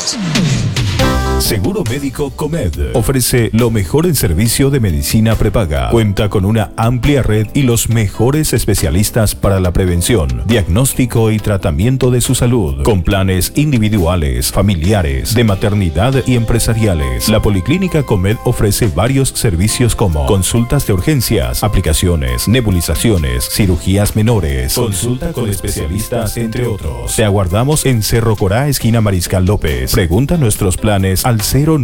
Seguro Médico Comed ofrece lo mejor en servicio de medicina prepaga. Cuenta con una amplia red y los mejores especialistas para la prevención, diagnóstico y tratamiento de su salud, con planes individuales, familiares, de maternidad y empresariales. La Policlínica Comed ofrece varios servicios como consultas de urgencias, aplicaciones, nebulizaciones, cirugías menores, consulta con especialistas, entre otros. Te aguardamos en Cerro Corá, esquina Mariscal López. Pregunta nuestros planes al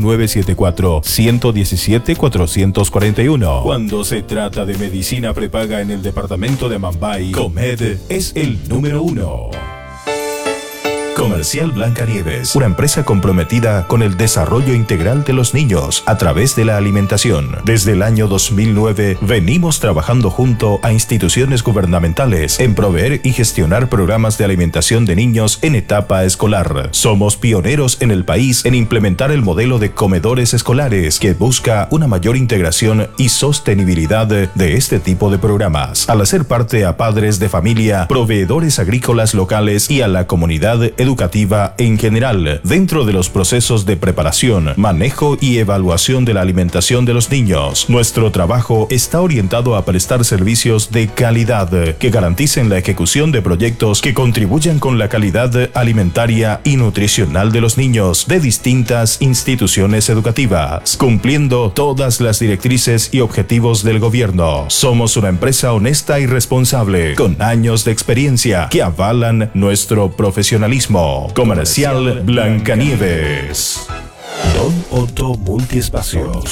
0974-117-441. Cuando se trata de medicina prepaga en el departamento de Mambay, Comed es el número 1. Comercial Blancanieves, una empresa comprometida con el desarrollo integral de los niños a través de la alimentación. Desde el año 2009 venimos trabajando junto a instituciones gubernamentales en proveer y gestionar programas de alimentación de niños en etapa escolar. Somos pioneros en el país en implementar el modelo de comedores escolares que busca una mayor integración y sostenibilidad de este tipo de programas, al hacer parte a padres de familia, proveedores agrícolas locales y a la comunidad educativa en general, dentro de los procesos de preparación, manejo y evaluación de la alimentación de los niños. Nuestro trabajo está orientado a prestar servicios de calidad que garanticen la ejecución de proyectos que contribuyan con la calidad alimentaria y nutricional de los niños de distintas instituciones educativas, cumpliendo todas las directrices y objetivos del gobierno. Somos una empresa honesta y responsable, con años de experiencia que avalan nuestro profesionalismo. Comercial Blancanieves. Don Otto Multiespacios.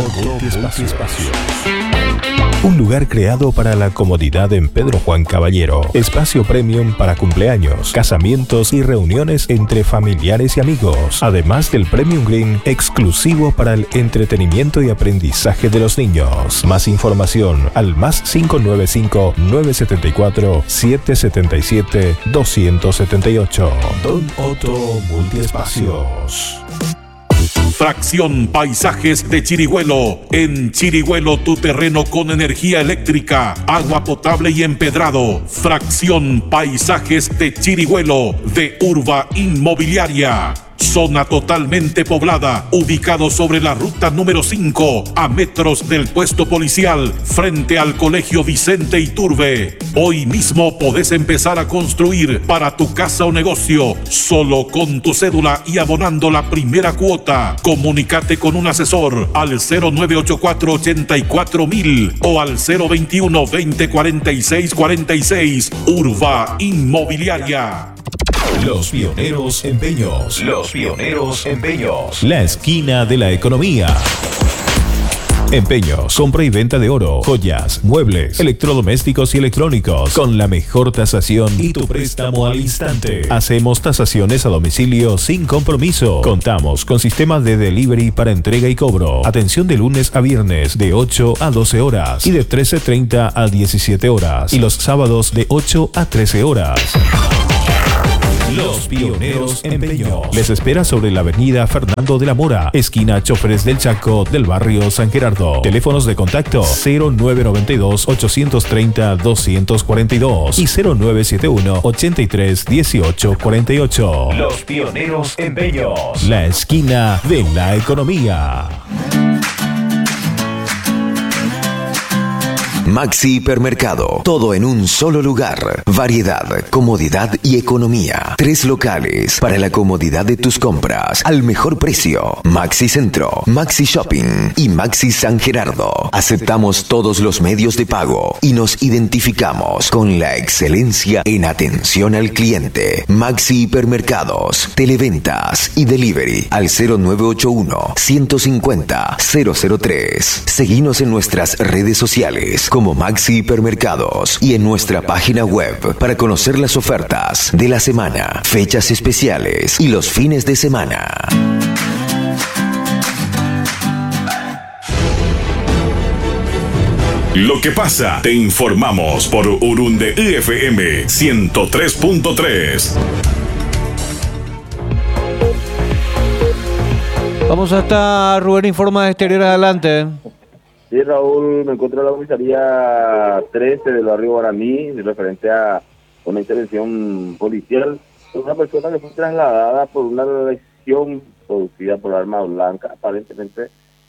Un lugar creado para la comodidad en Pedro Juan Caballero. Espacio premium para cumpleaños, casamientos y reuniones entre familiares y amigos. Además del Premium Green, exclusivo para el entretenimiento y aprendizaje de los niños. Más información al más 595-974-777-278. Don Otto Multiespacios. Fracción Paisajes de Chirigüelo. En Chirigüelo, tu terreno con energía eléctrica, agua potable y empedrado. Fracción Paisajes de Chirigüelo, de Urba Inmobiliaria. Zona totalmente poblada, ubicado sobre la ruta número 5, a metros del puesto policial, frente al Colegio Vicente Iturbe. Hoy mismo podés empezar a construir para tu casa o negocio, solo con tu cédula y abonando la primera cuota. Comunícate con un asesor al 0984-84000 o al 021-2046-46. Urba Inmobiliaria. Los Pioneros Empeños. Los Pioneros Empeños. La esquina de la economía. Empeños, compra y venta de oro, joyas, muebles, electrodomésticos y electrónicos, con la mejor tasación y tu préstamo al instante. Hacemos tasaciones a domicilio sin compromiso. Contamos con sistema de delivery para entrega y cobro. Atención de lunes a viernes de 8 a 12 horas y de 13:30 a 17 horas. Y los sábados de 8 a 13 horas. Los Pioneros Empeños les espera sobre la avenida Fernando de la Mora, esquina Choferes del Chaco, del barrio San Gerardo. Teléfonos de contacto 0992-830-242 y 0971-83-1848. Los Pioneros Empeños, la esquina de la economía. Maxi Hipermercado, todo en un solo lugar. Variedad, comodidad y economía. 3 locales para la comodidad de tus compras al mejor precio. Maxi Centro, Maxi Shopping y Maxi San Gerardo. Aceptamos todos los medios de pago y nos identificamos con la excelencia en atención al cliente. Maxi Hipermercados, televentas y delivery al 0981-150-003. Seguinos en nuestras redes sociales como Maxi Hipermercados y en nuestra página web para conocer las ofertas de la semana, fechas especiales y los fines de semana. Lo que pasa, te informamos por Urunde FM 103.3. Vamos hasta Rubén Informa de Exteriores, adelante. Sí, Raúl, me encuentro en la comisaría 13 del barrio Guaraní, referente a una intervención policial. Una persona que fue trasladada por una explosión producida por arma blanca, aparentemente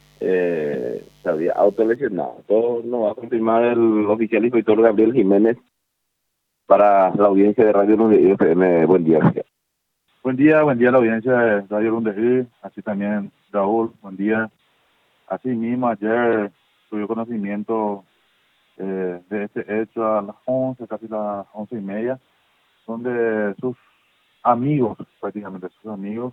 se había autolesionado. Todo nos va a confirmar el oficial inspector Gabriel Jiménez para la audiencia de Radio Lunde FM. Buen día, oficial. Buen día a la audiencia de Radio Lunde, así también Raúl, buen día. Así mismo ayer tuve conocimiento de este hecho a las 11, casi las 11:30, donde sus amigos, prácticamente sus amigos,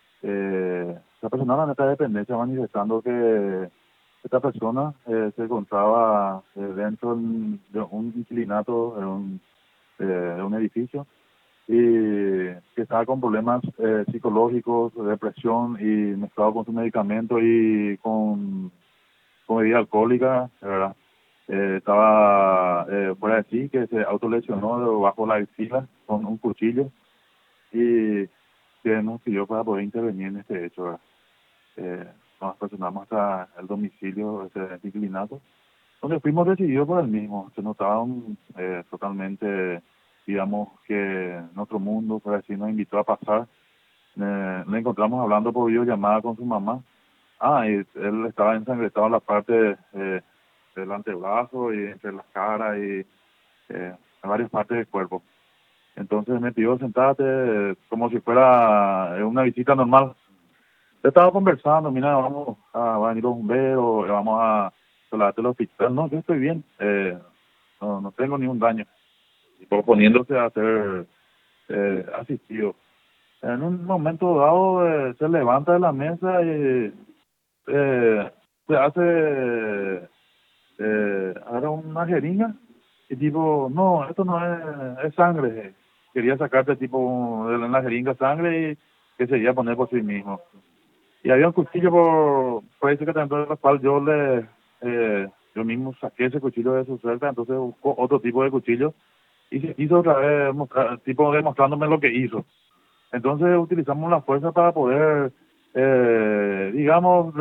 se personaron en esta dependencia manifestando que esta persona se encontraba dentro de un inquilinato de un edificio y que estaba con problemas psicológicos, depresión y mezclado con su medicamento y con bebida alcohólica, ¿verdad? Estaba fuera de sí, que se autolesionó bajo la axila con un cuchillo y que nos pidió para poder intervenir en este hecho, ¿verdad? Nos personamos hasta el domicilio de este inquilinato, donde fuimos recibidos por el mismo. Se notaban totalmente, digamos, que nuestro mundo, por así, nos invitó a pasar. Le encontramos hablando por videollamada con su mamá. Y él estaba ensangretado en la parte del antebrazo y entre las caras y en varias partes del cuerpo. Entonces me pidió sentate como si fuera una visita normal. Yo estaba conversando, mira, van a venir los bomberos, vamos a trasladarte al hospital. No, yo estoy bien, no tengo ningún daño. Y proponiéndose a ser asistido. En un momento dado se levanta de la mesa y se hace agarra una jeringa y tipo, no, esto no es sangre. Quería sacarte tipo de la jeringa sangre y que se iba a poner por sí mismo. Y había un cuchillo por ese que también, por el cual yo mismo saqué ese cuchillo de su cerca, entonces buscó otro tipo de cuchillo y se quiso otra vez demostrándome lo que hizo. Entonces utilizamos la fuerza para poder, digamos,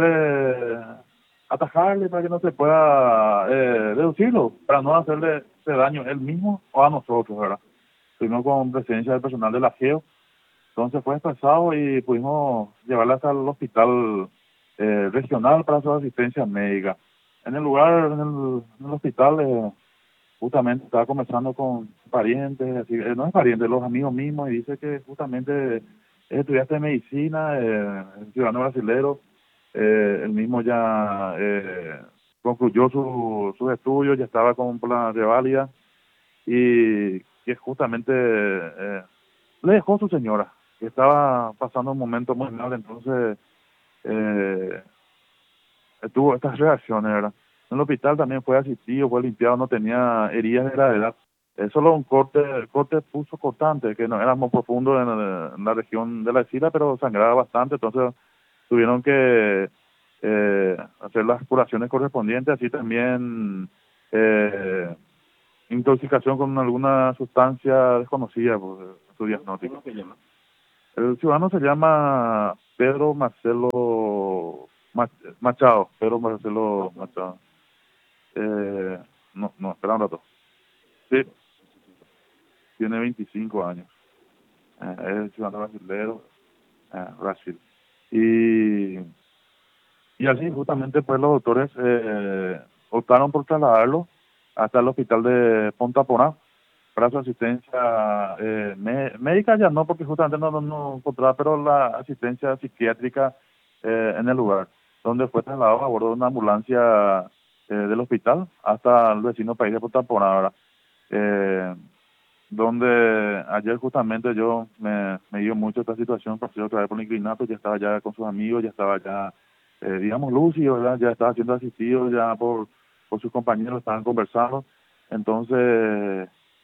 atajarle para que no se pueda reducirlo, para no hacerle ese daño él mismo o a nosotros, ¿verdad? Estuvimos con presencia del personal de la GEO, entonces fue expresado y pudimos llevarla hasta el hospital regional para su asistencia médica. En el lugar, en el hospital, justamente estaba conversando con parientes, así, no es parientes, los amigos mismos, y dice que justamente estudiaste medicina, ciudadano brasilero, él mismo ya concluyó sus estudios, ya estaba con la reválida, y que justamente le dejó su señora, que estaba pasando un momento muy mal, entonces tuvo estas reacciones, ¿verdad? En el hospital también fue asistido, fue limpiado, no tenía heridas de gravedad. Solo un corte puso cortante, que no era muy profundo en la región de la axila, pero sangraba bastante, entonces tuvieron que hacer las curaciones correspondientes, así también intoxicación con alguna sustancia desconocida por su diagnóstico. ¿Cómo se llama? El ciudadano se llama Pedro Marcelo Machado. Pedro Marcelo Machado. No, espera un rato. Sí, tiene 25 años. Es ciudadano brasileño, Brasil. Y así justamente pues los doctores optaron por trasladarlo hasta el hospital de Ponta Porá para su asistencia médica, ya no, porque justamente no encontraba, pero la asistencia psiquiátrica en el lugar, donde fue trasladado a bordo de una ambulancia del hospital hasta el vecino país de Ponta Porá, donde ayer justamente yo me dio mucho esta situación, pasé otra vez por el inclinato, ya estaba ya con sus amigos, ya estaba ya, digamos, lúcido, ¿verdad? Ya estaba siendo asistido ya por sus compañeros, estaban conversando, entonces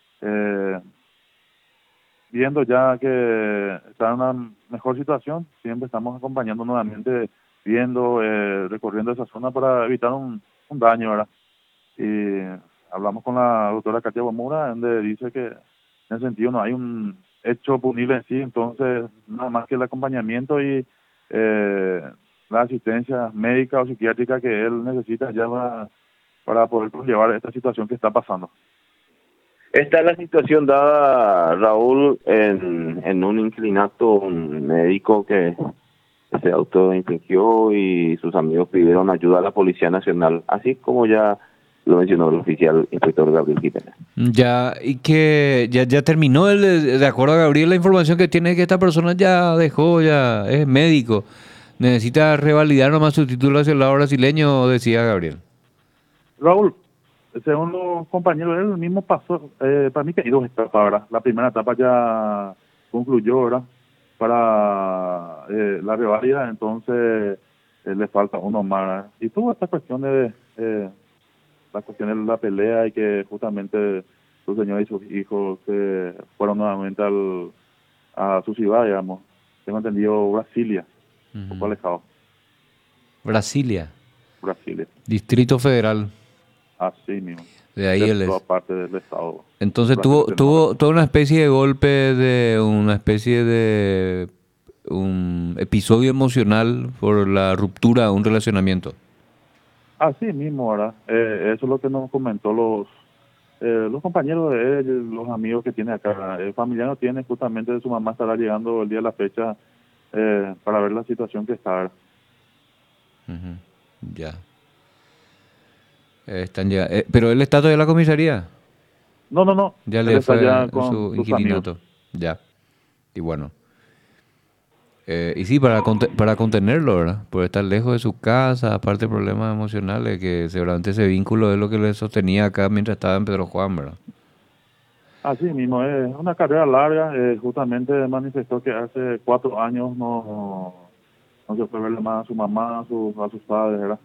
viendo ya que está en una mejor situación, siempre estamos acompañando nuevamente, viendo, recorriendo esa zona para evitar un daño, ¿verdad? Y hablamos con la doctora Katia Guamura, donde dice que en ese sentido no hay un hecho punible en sí, entonces nada más que el acompañamiento y la asistencia médica o psiquiátrica que él necesita ya para poder llevar esta situación que está pasando. Esta es la situación dada, Raúl, en un inclinato médico que se autoinfligió y sus amigos pidieron ayuda a la Policía Nacional, así como ya lo mencionó el oficial inspector Gabriel Jiménez. Ya, y que ya terminó, de acuerdo a Gabriel, la información que tiene es que esta persona ya dejó, ya es médico. Necesita revalidar nomás su título hacia el lado brasileño, decía Gabriel. Raúl, según los compañeros, él mismo pasó, para mí que hay 2 etapas ahora. La primera etapa ya concluyó, ¿verdad? Para la reválida, entonces le falta uno más, ¿verdad? Y tuvo esta cuestión de la pelea y que justamente su señor y sus hijos fueron nuevamente a su ciudad, digamos. Tengo entendido Brasilia, un poco alejado. Brasilia, Distrito Federal. Así mismo. De ahí él es. Toda parte del estado. Entonces tuvo toda una especie de golpe, un episodio emocional por la ruptura de un relacionamiento. Así mismo, ¿verdad? Eso es lo que nos comentó los compañeros de él, los amigos que tiene acá. El familiar no tiene, justamente su mamá estará llegando el día de la fecha para ver la situación que está. Ya. Están ya. Pero él está todavía en la comisaría. No. Ya él le está fue ya con su sus inquilinato. amigos. Ya. Y bueno. Y sí, para contenerlo, ¿verdad? Por estar lejos de su casa, aparte de problemas emocionales, que seguramente ese vínculo es lo que le sostenía acá mientras estaba en Pedro Juan, ¿verdad? Así mismo, es una carrera larga. Justamente manifestó que hace 4 años no se fue a verle más a su mamá, a sus padres, ¿verdad?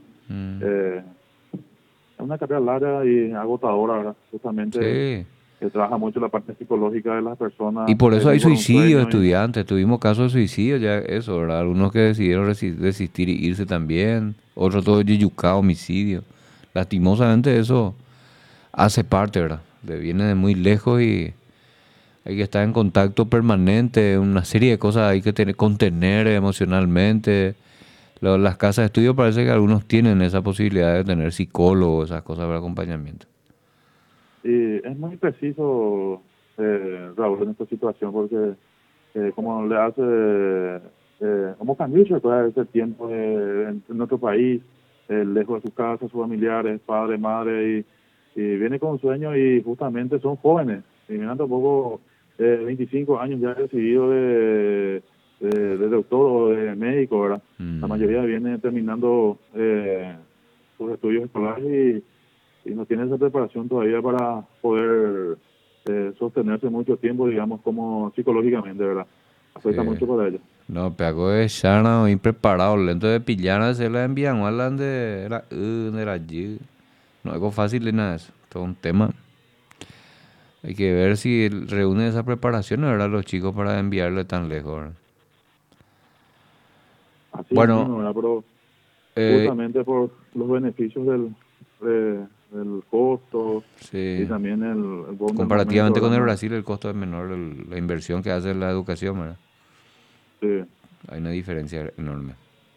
Es una carrera larga y agotadora, ¿verdad? Justamente que trabaja mucho la parte psicológica de las personas. Y por eso hay suicidios de y estudiantes. Tuvimos casos de suicidio, ya eso, ¿verdad? Algunos que decidieron desistir y irse también. Otros todo yuyucá, homicidio. Lastimosamente eso hace parte, ¿verdad? Viene de muy lejos y hay que estar en contacto permanente. Una serie de cosas hay que contener emocionalmente. Las casas de estudio parece que algunos tienen esa posibilidad de tener psicólogos, esas cosas para acompañamiento. Y es muy preciso, Raúl, en esta situación, porque como le hace, como cambió ese tiempo en nuestro país, lejos de su casa, sus familiares, padre, madre, y viene con sueños y justamente son jóvenes. Y miran tampoco 25 años ya recibido de doctor o de médico, ¿verdad? La mayoría viene terminando sus estudios escolares y no tiene esa preparación todavía para poder sostenerse mucho tiempo, digamos, como psicológicamente, ¿verdad? Afecta mucho para ellos. No, pero es sana, impreparado, lento de pillar, se la envían, hablan de la allí. No es algo fácil ni nada de eso, todo un tema. Hay que ver si reúnen esa preparación, ¿verdad? Los chicos para enviarle tan lejos, ¿verdad? Así bueno, mismo, ¿verdad? Pero justamente por los beneficios del costo y también el bono. Comparativamente con el Brasil, el costo es menor, la inversión que hace en la educación, ¿verdad? Sí. Hay una diferencia enorme.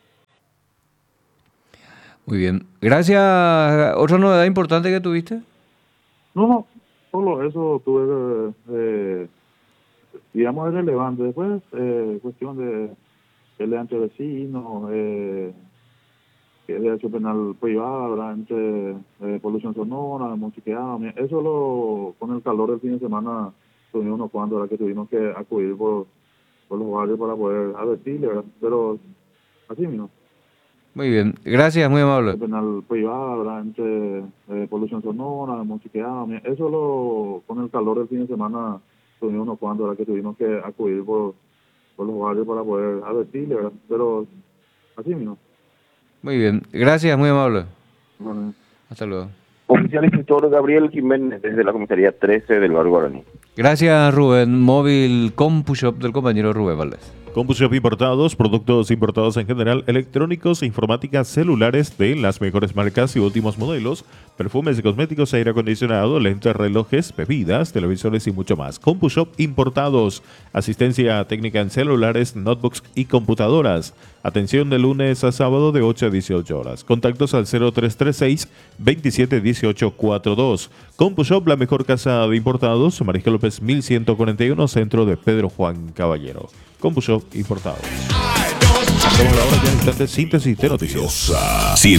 Muy bien. Gracias. ¿Otra novedad importante que tuviste? No, solo eso tuve, digamos, es relevante. Después, cuestión de pelea entre vecinos, que es derecho penal privado, ¿verdad? Entre polución sonora, musiqueado. Eso con el calor del fin de semana tuvimos unos cuantos, ¿verdad? Que tuvimos que acudir por los barrios para poder advertirle, ¿verdad? Pero así mismo. Muy bien, gracias, muy amable. Penal privado, ¿verdad? Entre polución sonora, musiqueado. Eso con el calor del fin de semana tuvimos unos cuantos, ¿verdad? Que tuvimos que acudir por los barrios para poder advertirle, ¿verdad? Pero así mismo. Muy bien, gracias, muy amable. Bueno. Hasta luego. Oficial inspector Gabriel Jiménez desde la comisaría 13 del barrio Guaraní. Gracias, Rubén. Móvil CompuShop del compañero Rubén Valdés. CompuShop Importados, productos importados en general, electrónicos, informática, celulares de las mejores marcas y últimos modelos, perfumes y cosméticos, aire acondicionado, lentes, relojes, bebidas, televisores y mucho más. CompuShop Importados, asistencia técnica en celulares, notebooks y computadoras. Atención de lunes a sábado de 8 a 18 horas. Contactos al 0336 27 18 42. CompuShop, la mejor casa de importados, Mariscal López 1141, centro de Pedro Juan Caballero. CompuShop Importados. Vamos a la hora ya en instantes, síntesis de noticias.